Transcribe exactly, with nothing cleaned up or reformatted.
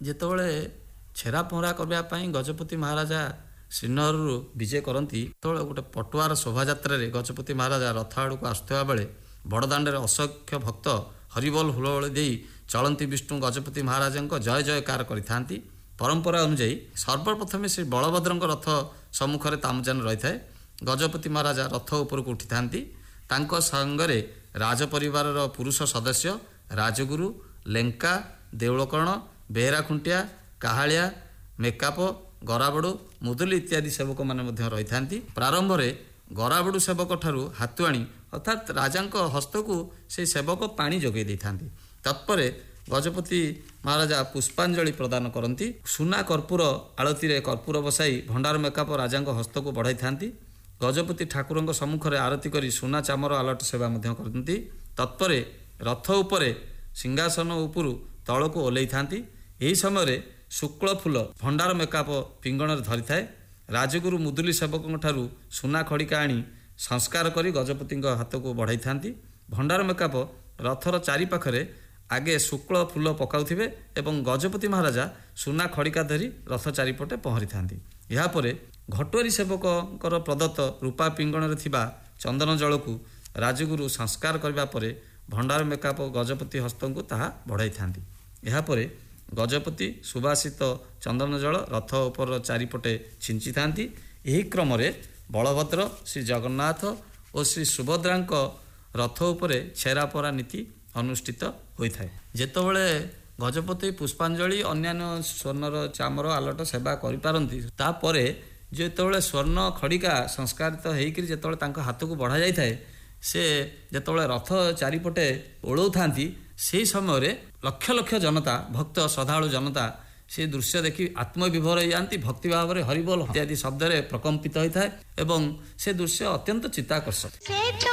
ଯେତେବେଳେ ଛେରା ପହଁରା କରିବା ପାଇଁ ଗଜପତି ମହାରାଜା ଶ୍ରୀନଗରରୁ ବିଜେ କରନ୍ତି, ସେତେବେଳେ ଗୋଟେ ପଟୁଆର ଶୋଭାଯାତ୍ରାରେ ଗଜପତି ମହାରାଜା ରଥ ଆଡ଼କୁ ଆସୁଥିବା ବେଳେ ବଡ଼ଦାଣ୍ଡରେ ଅସଂଖ୍ୟ ଭକ୍ତ ହରିବୋଲ ହୁଳହୁଳି ଦେଇ ଚଳନ୍ତି ବିଷ୍ଣୁ ଗଜପତି ମହାରାଜାଙ୍କ ଜୟ ଜୟକାର କରିଥାନ୍ତି। ପରମ୍ପରା ଅନୁଯାୟୀ ସର୍ବପ୍ରଥମେ ଶ୍ରୀ ବଳଭଦ୍ରଙ୍କ ରଥ ସମ୍ମୁଖରେ ତାମଯାନ ରହିଥାଏ। ଗଜପତି ମହାରାଜା ରଥ ଉପରକୁ ଉଠିଥାନ୍ତି। ତାଙ୍କ ସାଙ୍ଗରେ ରାଜପରିବାରର ପୁରୁଷ ସଦସ୍ୟ, ରାଜଗୁରୁ, ଲେଙ୍କା, ଦେଉଳକରଣ, ବେହେରା ଖୁଣ୍ଟିଆ, କାହାଳିଆ, ମେକାପ, ଗରାବଡ଼ୁ, ମୁଦୁଲି ଇତ୍ୟାଦି ସେବକମାନେ ମଧ୍ୟ ରହିଥାନ୍ତି। ପ୍ରାରମ୍ଭରେ ଗରାବଡ଼ୁ ସେବକଠାରୁ ହାତୁଆଣି ଅର୍ଥାତ୍ ରାଜାଙ୍କ ହସ୍ତକୁ ସେହି ସେବକ ପାଣି ଯୋଗାଇ ଦେଇଥାନ୍ତି। ତତ୍ପରେ ଗଜପତି ମହାରାଜା ପୁଷ୍ପାଞ୍ଜଳି ପ୍ରଦାନ କରନ୍ତି। ସୁନା କର୍ପୂର ଆଳତିରେ କର୍ପୂର ବସାଇ ଭଣ୍ଡାର ମେକାପ ରାଜାଙ୍କ ହସ୍ତକୁ ବଢ଼ାଇଥାନ୍ତି। ଗଜପତି ଠାକୁରଙ୍କ ସମ୍ମୁଖରେ ଆରତି କରି ସୁନା ଚାମର ଆଲଟ ସେବା ମଧ୍ୟ କରନ୍ତି। ତତ୍ପରେ ରଥ ଉପରେ ସିଂହାସନ ଉପରୁ ତଳକୁ ଓହ୍ଲାଇଥାନ୍ତି। ଏହି ସମୟରେ ଶୁକ୍ଳ ଫୁଲ ଭଣ୍ଡାର ମେକାପ ପିଙ୍ଗଣରେ ଧରିଥାଏ। ରାଜଗୁରୁ ମୁଦୁଲି ସେବକଙ୍କଠାରୁ ସୁନା ଖଡ଼ିକା ଆଣି ସଂସ୍କାର କରି ଗଜପତିଙ୍କ ହାତକୁ ବଢ଼ାଇଥାନ୍ତି। ଭଣ୍ଡାର ମେକାପ ରଥର ଚାରିପାଖରେ ଆଗେ ଶୁକ୍ଳ ଫୁଲ ପକାଉଥିବେ ଏବଂ ଗଜପତି ମହାରାଜା ସୁନା ଖଡ଼ିକା ଧରି ରଥ ଚାରିପଟେ ପହଁରିଥାନ୍ତି। ଏହାପରେ ଘଟୁଆରୀ ସେବକଙ୍କର ପ୍ରଦତ୍ତ ରୂପା ପିଙ୍ଗଣରେ ଥିବା ଚନ୍ଦନ ଜଳକୁ ରାଜଗୁରୁ ସଂସ୍କାର କରିବା ପରେ ଭଣ୍ଡାର ମେକାପ ଗଜପତି ହସ୍ତଙ୍କୁ ତାହା ବଢ଼ାଇଥାନ୍ତି। ଏହାପରେ ଗଜପତି ସୁବାସିତ ଚନ୍ଦନ ଜଳ ରଥ ଉପର ଚାରିପଟେ ଛିଞ୍ଚିଥାନ୍ତି। ଏହି କ୍ରମରେ ବଳଭଦ୍ର, ଶ୍ରୀ ଜଗନ୍ନାଥ ଓ ଶ୍ରୀ ସୁଭଦ୍ରାଙ୍କ ରଥ ଉପରେ ଛେରାପହଁରା ନୀତି ଅନୁଷ୍ଠିତ ହୋଇଥାଏ। ଯେତେବେଳେ ଗଜପତି ପୁଷ୍ପାଞ୍ଜଳି ଅନ୍ୟାନ୍ୟ ସ୍ୱର୍ଣ୍ଣର ଚାମର ଆଲଟ ସେବା କରିପାରନ୍ତି, ତାପରେ ଯେତେବେଳେ ସ୍ୱର୍ଣ୍ଣ ଖଡ଼ିକା ସଂସ୍କାରିତ ହେଇକରି ଯେତେବେଳେ ତାଙ୍କ ହାତକୁ ବଢ଼ା ଯାଇଥାଏ, ସେ ଯେତେବେଳେ ରଥ ଚାରିପଟେ ଓଳଉଥାନ୍ତି, ସେହି ସମୟରେ ଲକ୍ଷ ଲକ୍ଷ ଜନତା, ଭକ୍ତ ଶ୍ରଦ୍ଧାଳୁ ଜନତା ସେ ଦୃଶ୍ୟ ଦେଖି ଆତ୍ମବିଭୋର ହୋଇଯାଆନ୍ତି। ଭକ୍ତି ଭାବରେ ହରିବୋଲ ଇତ୍ୟାଦି ଶବ୍ଦରେ ପ୍ରକମ୍ପିତ ହୋଇଥାଏ ଏବଂ ସେ ଦୃଶ୍ୟ ଅତ୍ୟନ୍ତ ଚିତ୍ତାକର୍ଷକ।